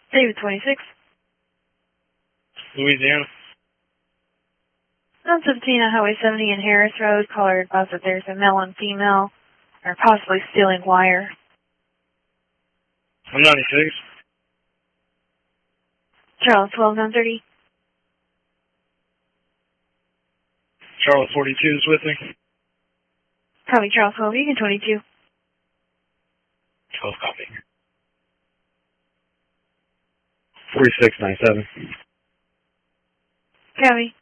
David 26. Louisiana. 117 on Highway 70 and Harris Road. Caller advised that there's a male and female are possibly stealing wire. I'm 96. Charlotte 12, 930. Charlotte 42 is with me. Copy, Charles 12, Egan 22. 12 copy. 4697. Copy.